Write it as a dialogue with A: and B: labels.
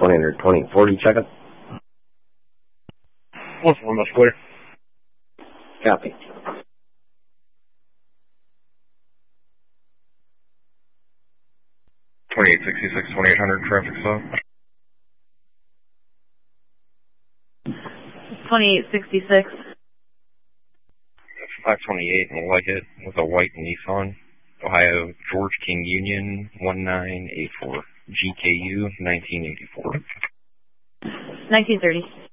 A: 2020, 40, check it.
B: 1-4, much clear.
A: Copy.
C: 2866, 2800, traffic stop.
D: 2866.
C: 528 in Leggett with a white Nissan. Ohio, George King Union, 1984. GKU, 1984.
D: 1930.